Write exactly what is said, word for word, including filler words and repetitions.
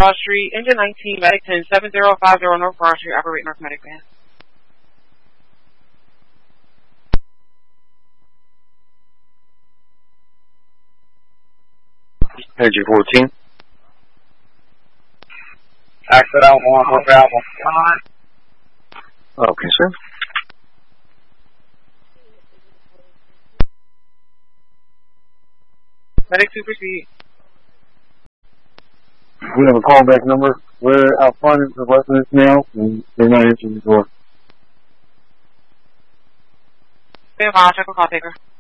Broad Street, engine nineteen, medic ten seven zero five zero North Broad Street, operate North Medic van. Energy fourteen. Exit out one for travel. Okay, sir. Medic two, proceed. We have a callback number. We're out front of the residence now, and they're not answering the door. Stand by, I'll check with call taker.